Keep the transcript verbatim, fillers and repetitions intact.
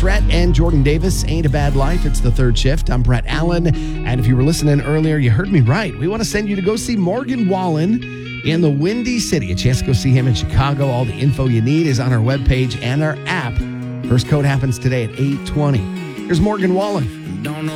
Rhett and Jordan Davis, Ain't a Bad Life. It's the third shift. I'm Brett Allen. And if you were listening earlier, you heard me right. We want to send you to go see Morgan Wallen in the Windy City. A chance to go see him in Chicago. All the info you need is on our webpage and our app. First code happens today at eight twenty. Here's Morgan Wallen. Don't know